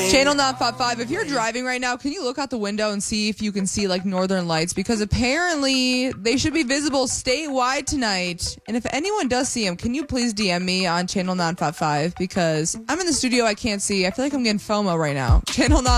Channel 955, if you're driving right now, can you look out the window and see if you can see like northern lights? Because apparently they should be visible statewide tonight. And if anyone does see them, can you please DM me on Channel 955? Because I'm in the studio, I can't see. I feel like I'm getting FOMO right now. Channel 955.